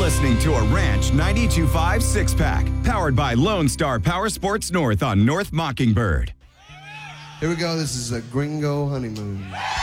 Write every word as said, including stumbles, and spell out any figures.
listening to a Ranch ninety-two point five six-pack, powered by Lone Star Power Sports North on North Mockingbird. Here we go. This is a Gringo Honeymoon.